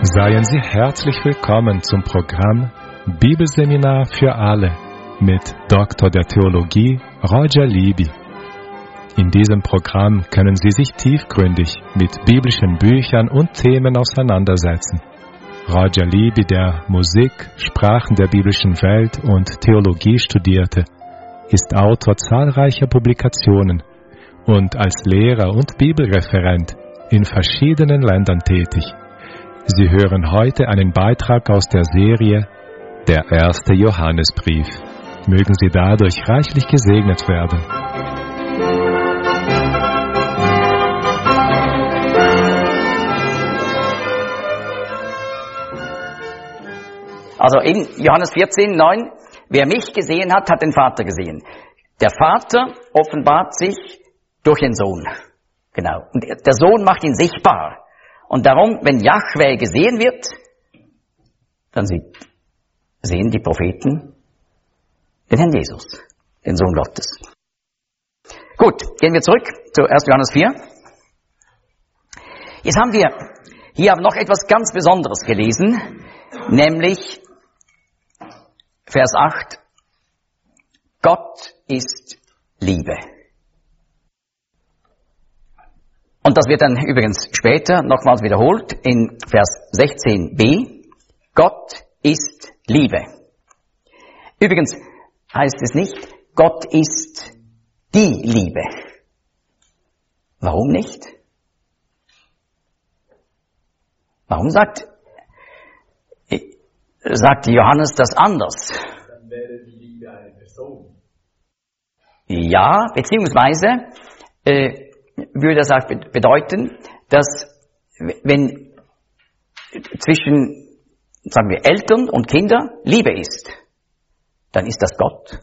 Seien Sie herzlich willkommen zum Programm Bibelseminar für alle mit Doktor der Theologie Roger Libby. In diesem Programm können Sie sich tiefgründig mit biblischen Büchern und Themen auseinandersetzen. Roger Libby, der Musik, Sprachen der biblischen Welt und Theologie studierte, ist Autor zahlreicher Publikationen und als Lehrer und Bibelreferent in verschiedenen Ländern tätig. Sie hören heute einen Beitrag aus der Serie Der erste Johannesbrief. Mögen Sie dadurch reichlich gesegnet werden. Also in Johannes 14,9, wer mich gesehen hat, hat den Vater gesehen. Der Vater offenbart sich durch den Sohn. Genau. Und der Sohn macht ihn sichtbar. Und darum, wenn Jahwe gesehen wird, dann sehen die Propheten den Herrn Jesus, den Sohn Gottes. Gut, gehen wir zurück zu 1. Johannes 4. Jetzt haben wir hier noch etwas ganz Besonderes gelesen, nämlich Vers 8. Gott ist Liebe. Und das wird dann übrigens später nochmals wiederholt in Vers 16b. Gott ist Liebe. Übrigens heißt es nicht, Gott ist die Liebe. Warum nicht? Warum sagt Johannes das anders? Dann wäre die Liebe eine Person. Ja, beziehungsweise würde das auch bedeuten, dass wenn zwischen, sagen wir, Eltern und Kindern Liebe ist, dann ist das Gott.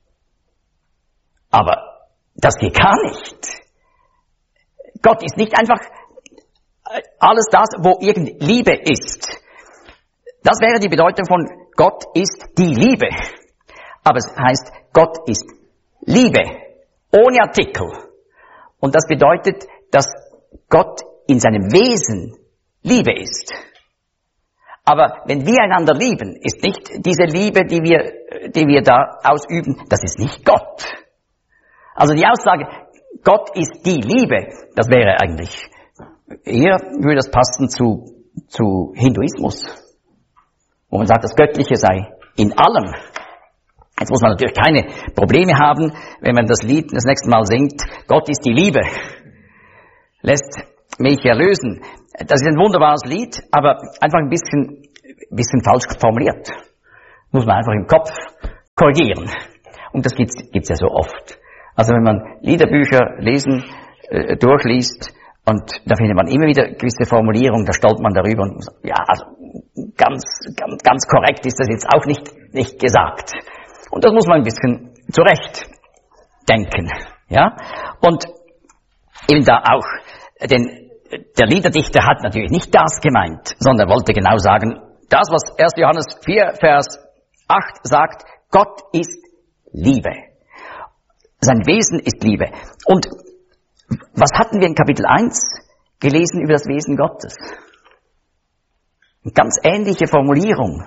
Aber das geht gar nicht. Gott ist nicht einfach alles das, wo irgend Liebe ist. Das wäre die Bedeutung von Gott ist die Liebe. Aber es heißt, Gott ist Liebe, ohne Artikel. Und das bedeutet, dass Gott in seinem Wesen Liebe ist. Aber wenn wir einander lieben, ist nicht diese Liebe, die wir da ausüben, das ist nicht Gott. Also die Aussage, Gott ist die Liebe, das wäre eigentlich, eher würde das passen zu Hinduismus, wo man sagt, das Göttliche sei in allem. Jetzt muss man natürlich keine Probleme haben, wenn man das Lied das nächste Mal singt, Gott ist die Liebe, lässt mich erlösen. Das ist ein wunderbares Lied, aber einfach ein bisschen falsch formuliert. Muss man einfach im Kopf korrigieren. Und das gibt's ja so oft. Also wenn man Liederbücher durchliest, und da findet man immer wieder gewisse Formulierungen, da stolpert man darüber und sagt, ja, also ganz korrekt ist das jetzt auch nicht gesagt. Und das muss man ein bisschen zurecht denken, ja. Und eben da auch, denn der Liederdichter hat natürlich nicht das gemeint, sondern wollte genau sagen, das, was 1. Johannes 4, Vers 8 sagt, Gott ist Liebe. Sein Wesen ist Liebe. Und was hatten wir in Kapitel 1 gelesen über das Wesen Gottes? Eine ganz ähnliche Formulierung.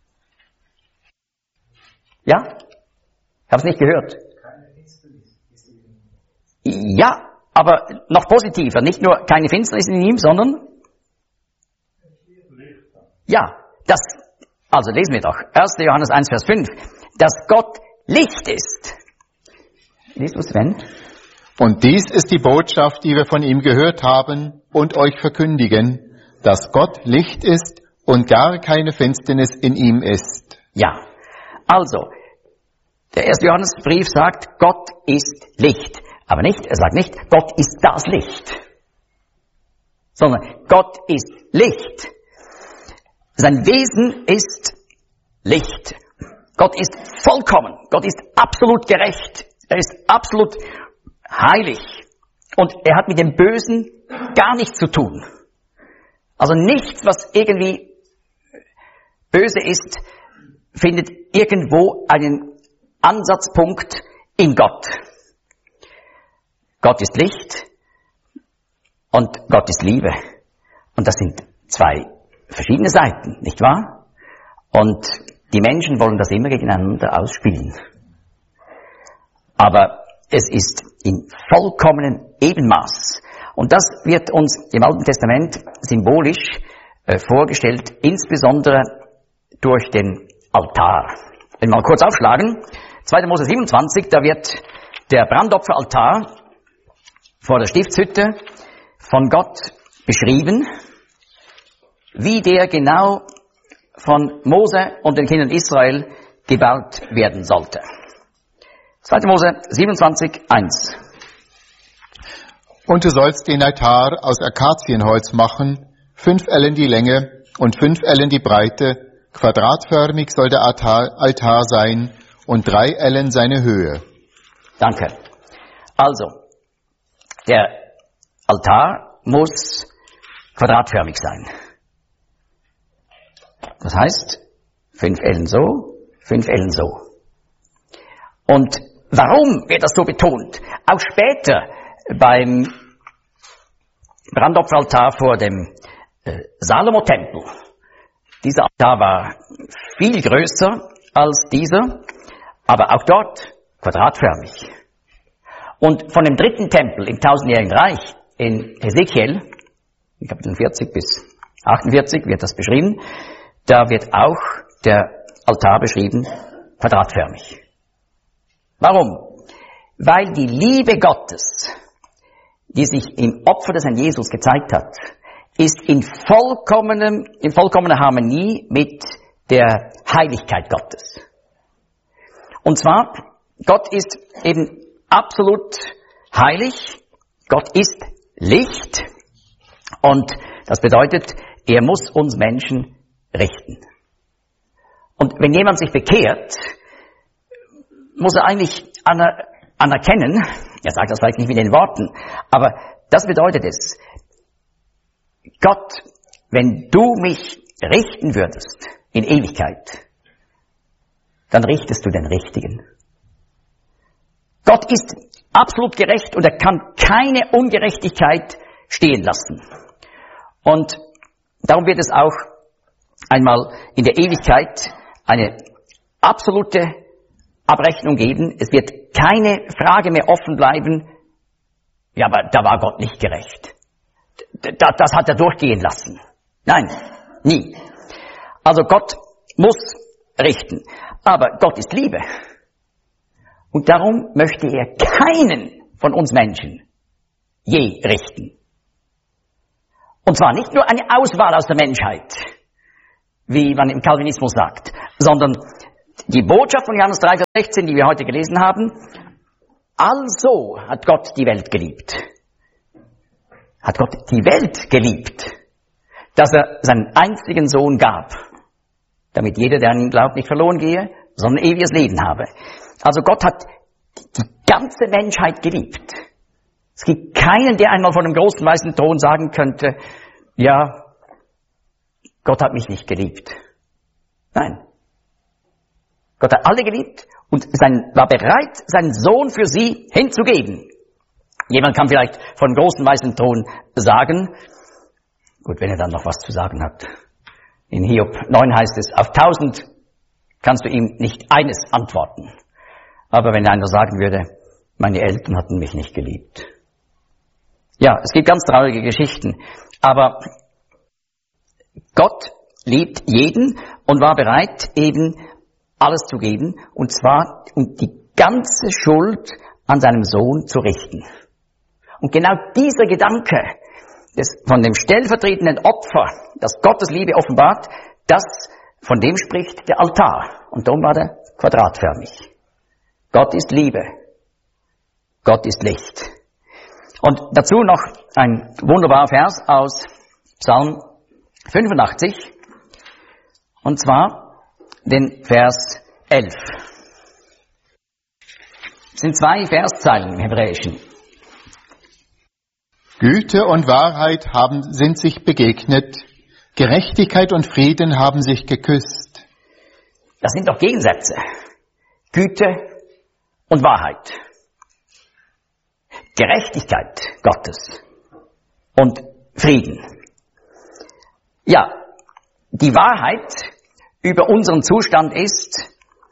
Ja? Ich habe es nicht gehört. Ja, aber noch positiver. Nicht nur keine Finsternis in ihm, sondern ja, also lesen wir doch. 1. Johannes 1, Vers 5. Dass Gott Licht ist. Liest du, Sven? Und dies ist die Botschaft, die wir von ihm gehört haben und euch verkündigen, dass Gott Licht ist und gar keine Finsternis in ihm ist. Ja, also, der 1. Johannesbrief sagt, Gott ist Licht. Aber er sagt nicht, Gott ist das Licht. Sondern Gott ist Licht. Sein Wesen ist Licht. Gott ist vollkommen. Gott ist absolut gerecht. Er ist absolut heilig. Und er hat mit dem Bösen gar nichts zu tun. Also nichts, was irgendwie böse ist, findet irgendwo einen Ansatzpunkt in Gott. Gott ist Licht und Gott ist Liebe. Und das sind zwei verschiedene Seiten, nicht wahr? Und die Menschen wollen das immer gegeneinander ausspielen. Aber es ist in vollkommenem Ebenmaß. Und das wird uns im Alten Testament symbolisch vorgestellt, insbesondere durch den Altar. Wenn wir mal kurz aufschlagen, 2. Mose 27, da wird der Brandopferaltar vor der Stiftshütte von Gott beschrieben, wie der genau von Mose und den Kindern Israel gebaut werden sollte. 2. Mose 27, 1. Und du sollst den Altar aus Akazienholz machen, 5 Ellen die Länge und 5 Ellen die Breite, quadratförmig soll der Altar sein und 3 Ellen seine Höhe. Danke. Also, der Altar muss quadratförmig sein. Das heißt, 5 Ellen so, 5 Ellen so. Und warum wird das so betont? Auch später beim Brandopferaltar vor dem Salomo-Tempel. Dieser Altar war viel größer als dieser, aber auch dort quadratförmig. Und von dem 3. Tempel im 1000-jährigen Reich in Hesekiel, in Kapitel 40 bis 48 wird das beschrieben, da wird auch der Altar beschrieben, quadratförmig. Warum? Weil die Liebe Gottes, die sich im Opfer des Herrn Jesus gezeigt hat, ist in vollkommener Harmonie mit der Heiligkeit Gottes. Und zwar, Gott ist eben absolut heilig, Gott ist Licht und das bedeutet, er muss uns Menschen richten. Und wenn jemand sich bekehrt, muss er eigentlich anerkennen, er sagt das vielleicht nicht mit den Worten, aber das bedeutet es, Gott, wenn du mich richten würdest in Ewigkeit, dann richtest du den Richtigen. Gott ist absolut gerecht und er kann keine Ungerechtigkeit stehen lassen. Und darum wird es auch einmal in der Ewigkeit eine absolute Abrechnung geben. Es wird keine Frage mehr offen bleiben, ja, aber da war Gott nicht gerecht. Das hat er durchgehen lassen. Nein, nie. Also Gott muss richten. Aber Gott ist Liebe. Und darum möchte er keinen von uns Menschen je richten. Und zwar nicht nur eine Auswahl aus der Menschheit, wie man im Calvinismus sagt, sondern die Botschaft von Johannes 3, Vers 16, die wir heute gelesen haben, also hat Gott die Welt geliebt. Hat Gott die Welt geliebt, dass er seinen einzigen Sohn gab, damit jeder, der an ihn glaubt, nicht verloren gehe, sondern ewiges Leben habe. Also Gott hat die ganze Menschheit geliebt. Es gibt keinen, der einmal von dem großen weißen Thron sagen könnte, ja, Gott hat mich nicht geliebt. Nein. Gott hat alle geliebt und war bereit, seinen Sohn für sie hinzugeben. Jemand kann vielleicht von dem großen weißen Thron sagen, gut, wenn er dann noch was zu sagen hat. In Hiob 9 heißt es, auf 1000 kannst du ihm nicht eines antworten. Aber wenn einer sagen würde, meine Eltern hatten mich nicht geliebt. Ja, es gibt ganz traurige Geschichten. Aber Gott liebt jeden und war bereit, eben alles zu geben. Und zwar, um die ganze Schuld an seinem Sohn zu richten. Und genau dieser Gedanke von dem stellvertretenden Opfer, das Gottes Liebe offenbart, von dem spricht der Altar. Und darum war der quadratförmig. Gott ist Liebe. Gott ist Licht. Und dazu noch ein wunderbarer Vers aus Psalm 85. Und zwar den Vers 11. Es sind 2 Verszeilen im Hebräischen. Güte und Wahrheit sind sich begegnet, Gerechtigkeit und Frieden haben sich geküsst. Das sind doch Gegensätze. Güte und Wahrheit. Gerechtigkeit Gottes und Frieden. Ja, die Wahrheit über unseren Zustand ist,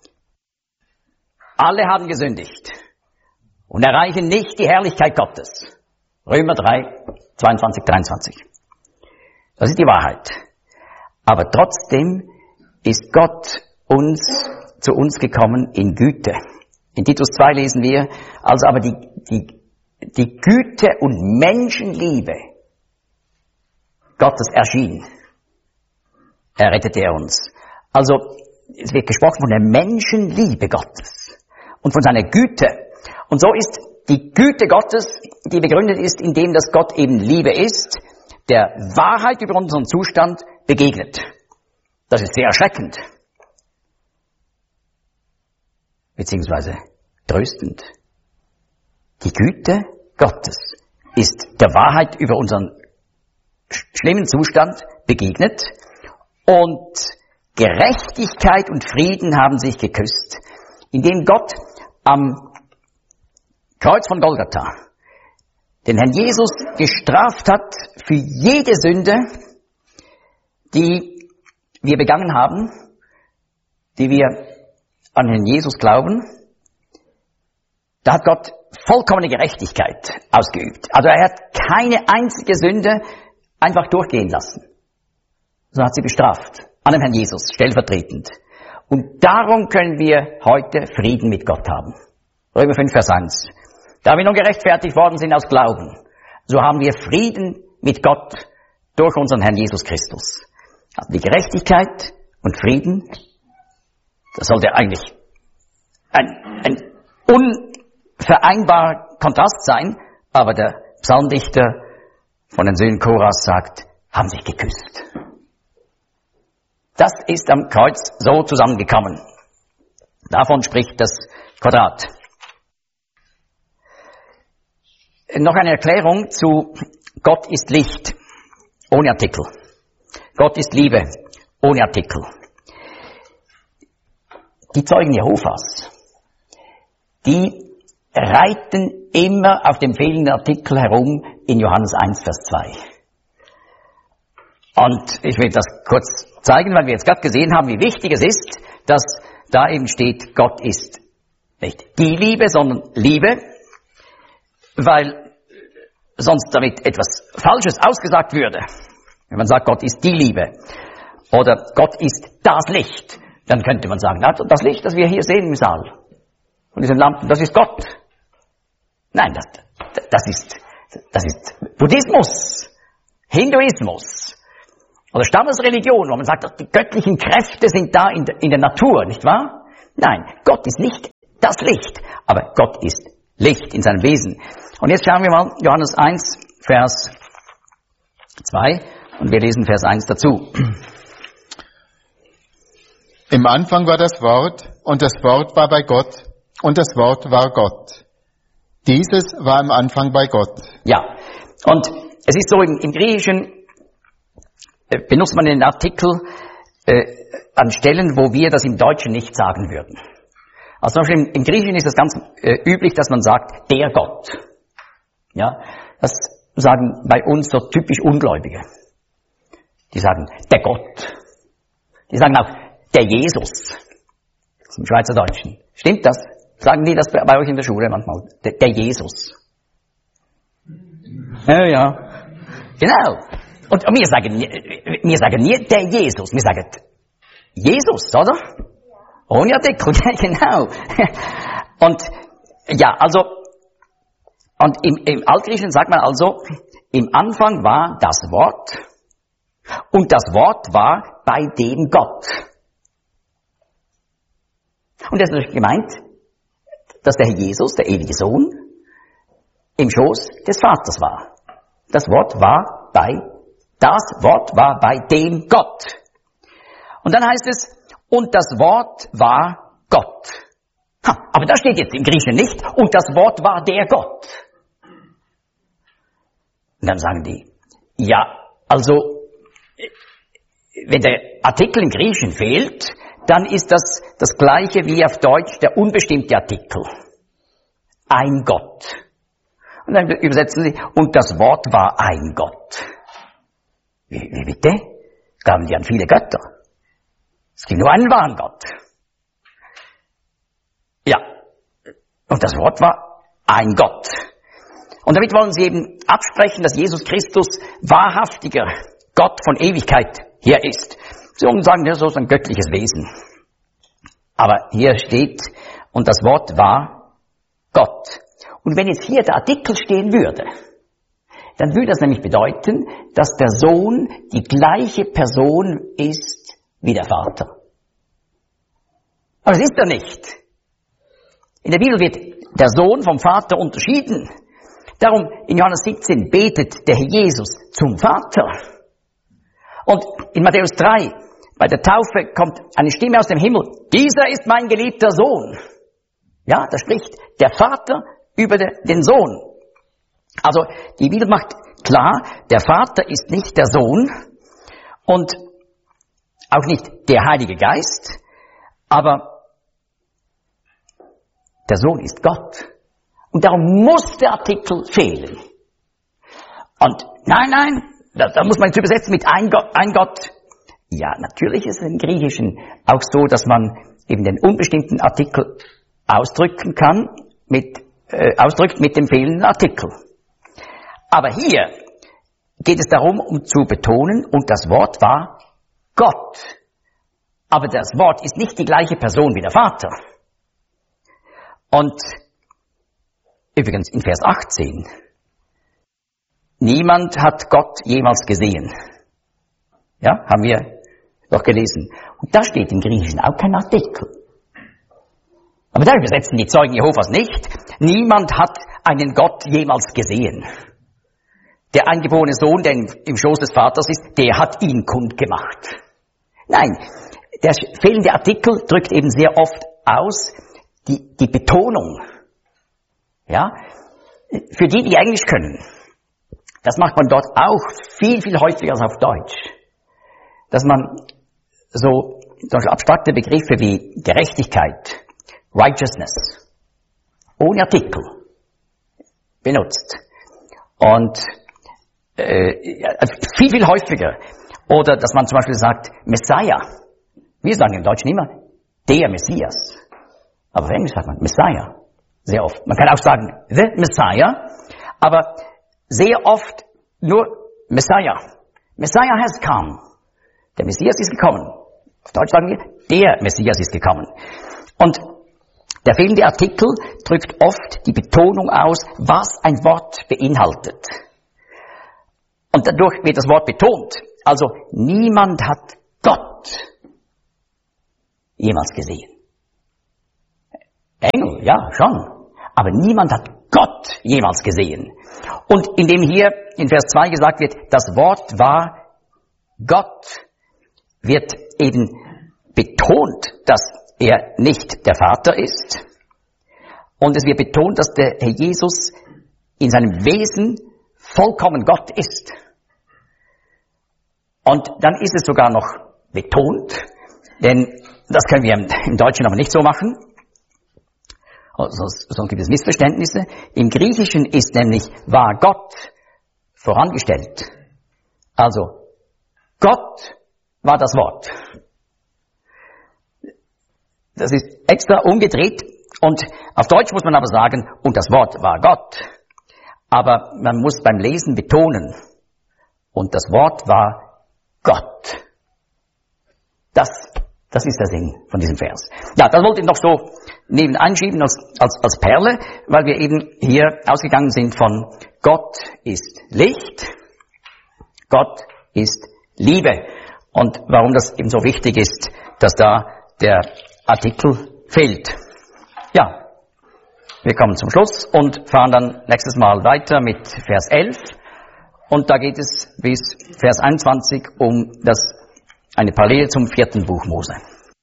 alle haben gesündigt und erreichen nicht die Herrlichkeit Gottes. Römer 3, 22, 23. Das ist die Wahrheit. Aber trotzdem ist Gott zu uns gekommen in Güte. In Titus 2 lesen wir, als aber die Güte und Menschenliebe Gottes erschien, errettete er uns. Also, es wird gesprochen von der Menschenliebe Gottes und von seiner Güte. Und so ist die Güte Gottes, die begründet ist, indem dass Gott eben Liebe ist, der Wahrheit über unseren Zustand begegnet. Das ist sehr erschreckend. Beziehungsweise tröstend. Die Güte Gottes ist der Wahrheit über unseren schlimmen Zustand begegnet und Gerechtigkeit und Frieden haben sich geküsst, indem Gott am Kreuz von Golgatha den Herrn Jesus gestraft hat für jede Sünde, die wir begangen haben, die wir an Herrn Jesus glauben. Da hat Gott vollkommene Gerechtigkeit ausgeübt. Also er hat keine einzige Sünde einfach durchgehen lassen, sondern hat sie bestraft an dem Herrn Jesus, stellvertretend. Und darum können wir heute Frieden mit Gott haben. Römer 5, Vers 1. Da wir nun gerechtfertigt worden sind aus Glauben, so haben wir Frieden mit Gott durch unseren Herrn Jesus Christus. Also die Gerechtigkeit und Frieden, das sollte eigentlich ein unvereinbarer Kontrast sein, aber der Psalmdichter von den Söhnen Koras sagt, haben sich geküsst. Das ist am Kreuz so zusammengekommen. Davon spricht das Quadrat. Noch eine Erklärung zu Gott ist Licht, ohne Artikel. Gott ist Liebe, ohne Artikel. Die Zeugen Jehovas, die reiten immer auf dem fehlenden Artikel herum in Johannes 1, Vers 2. Und ich will das kurz zeigen, weil wir jetzt gerade gesehen haben, wie wichtig es ist, dass da eben steht, Gott ist nicht die Liebe, sondern Liebe, weil sonst damit etwas Falsches ausgesagt würde. Wenn man sagt, Gott ist die Liebe oder Gott ist das Licht, dann könnte man sagen, das Licht, das wir hier sehen im Saal, von diesen Lampen, das ist Gott. Nein, das ist Buddhismus, Hinduismus oder Stammesreligion, wo man sagt, die göttlichen Kräfte sind da in der Natur, nicht wahr? Nein, Gott ist nicht das Licht, aber Gott ist Licht in seinem Wesen. Und jetzt schauen wir mal Johannes 1, Vers 2 und wir lesen Vers 1 dazu. Im Anfang war das Wort und das Wort war bei Gott und das Wort war Gott. Dieses war im Anfang bei Gott. Ja, und es ist so, im Griechischen benutzt man den Artikel an Stellen, wo wir das im Deutschen nicht sagen würden. Also zum Beispiel im Griechischen ist es ganz üblich, dass man sagt, der Gott. Ja, das sagen bei uns so typisch Ungläubige. Die sagen, der Gott. Die sagen auch, der Jesus. Im Schweizerdeutschen. Stimmt das? Sagen die das bei euch in der Schule manchmal? Der Jesus. Ja. Genau. Und wir sagen nie der Jesus. Wir sagen Jesus, oder? Ohne Artikel, genau. Und ja, also, und im Altgriechischen sagt man also, im Anfang war das Wort und das Wort war bei dem Gott. Und das ist natürlich gemeint, dass der Herr Jesus, der ewige Sohn, im Schoß des Vaters war. Das Wort war bei dem Gott. Und dann heißt es, und das Wort war Gott. Aber da steht jetzt im Griechischen nicht, und das Wort war der Gott. Und dann sagen die, ja, also, wenn der Artikel im Griechischen fehlt, dann ist das Gleiche wie auf Deutsch der unbestimmte Artikel. Ein Gott. Und dann übersetzen sie, und das Wort war ein Gott. Wie bitte? Glauben die an viele Götter? Es gibt nur einen wahren Gott. Ja, und das Wort war ein Gott. Und damit wollen sie eben absprechen, dass Jesus Christus wahrhaftiger Gott von Ewigkeit her ist. Sie wollen sagen, ja, so ist ein göttliches Wesen. Aber hier steht, und das Wort war Gott. Und wenn jetzt hier der Artikel stehen würde, dann würde das nämlich bedeuten, dass der Sohn die gleiche Person ist wie der Vater. Aber das ist er nicht. In der Bibel wird der Sohn vom Vater unterschieden. Darum in Johannes 17 betet der Herr Jesus zum Vater. Und in Matthäus 3, bei der Taufe kommt eine Stimme aus dem Himmel. Dieser ist mein geliebter Sohn. Ja, da spricht der Vater über den Sohn. Also die Bibel macht klar, der Vater ist nicht der Sohn und auch nicht der Heilige Geist, aber der Sohn ist Gott. Und darum muss der Artikel fehlen. Und nein, da muss man jetzt übersetzen mit ein Gott. Ja, natürlich ist es im Griechischen auch so, dass man eben den unbestimmten Artikel ausdrückt mit dem fehlenden Artikel. Aber hier geht es darum, um zu betonen, und das Wort war Gott. Aber das Wort ist nicht die gleiche Person wie der Vater. Und übrigens in Vers 18, niemand hat Gott jemals gesehen. Ja, haben wir doch gelesen. Und da steht im Griechischen auch kein Artikel. Aber da übersetzen die Zeugen Jehovas nicht. Niemand hat einen Gott jemals gesehen. Der eingeborene Sohn, der im Schoß des Vaters ist, der hat ihn kundgemacht. Nein, der fehlende Artikel drückt eben sehr oft aus die Betonung. Ja, für die Englisch können. Das macht man dort auch viel, viel häufiger als auf Deutsch. Dass man so abstrakte Begriffe wie Gerechtigkeit, Righteousness, ohne Artikel benutzt. Und viel, viel häufiger. Oder dass man zum Beispiel sagt, Messiah. Wir sagen im Deutschen immer, der Messias. Aber auf Englisch sagt man Messiah. Sehr oft. Man kann auch sagen, the Messiah. Aber sehr oft nur Messiah. Messiah has come. Der Messias ist gekommen. Auf Deutsch sagen wir, der Messias ist gekommen. Und der fehlende Artikel drückt oft die Betonung aus, was ein Wort beinhaltet. Und dadurch wird das Wort betont. Also niemand hat Gott jemals gesehen. Engel, ja, schon. Aber niemand hat Gott jemals gesehen. Und indem hier in Vers 2 gesagt wird, das Wort war Gott, wird eben betont, dass er nicht der Vater ist. Und es wird betont, dass der Herr Jesus in seinem Wesen vollkommen Gott ist. Und dann ist es sogar noch betont, denn das können wir im Deutschen aber nicht so machen. Sonst gibt es Missverständnisse. Im Griechischen ist nämlich war Gott vorangestellt. Also Gott war das Wort. Das ist extra umgedreht und auf Deutsch muss man aber sagen, und das Wort war Gott. Aber man muss beim Lesen betonen, und das Wort war Gott. Das ist der Sinn von diesem Vers. Ja, das wollte ich noch so neben einschieben als Perle, weil wir eben hier ausgegangen sind von Gott ist Licht, Gott ist Liebe. Und warum das eben so wichtig ist, dass da der Artikel fehlt. Ja, wir kommen zum Schluss und fahren dann nächstes Mal weiter mit Vers 11. Und da geht es bis Vers 21 um eine Parallele zum 4. Buch Mose.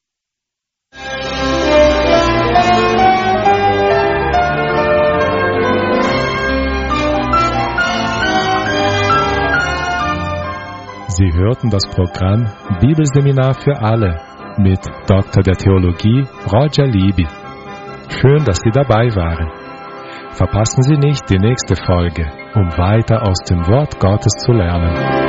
Sie hörten das Programm Bibelseminar für alle mit Dr. der Theologie Roger Libby. Schön, dass Sie dabei waren. Verpassen Sie nicht die nächste Folge, um weiter aus dem Wort Gottes zu lernen.